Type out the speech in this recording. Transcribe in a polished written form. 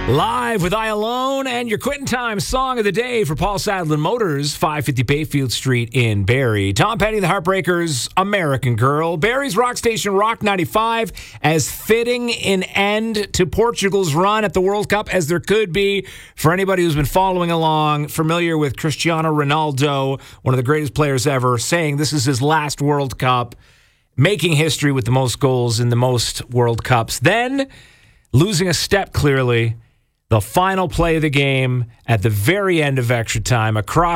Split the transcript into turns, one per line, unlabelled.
Live with I Alone and your Quitting Time song of the day for Paul Sadlin Motors, 550 Bayfield Street in Barrie. Tom Petty, the Heartbreakers, American Girl. Barrie's rock station, Rock 95, as fitting an end to Portugal's run at the World Cup as there could be for anybody who's been following along, familiar with Cristiano Ronaldo, one of the greatest players ever, saying this is his last World Cup, making history with the most goals in the most World Cups. Then, losing a step clearly, the final play of the game at the very end of extra time across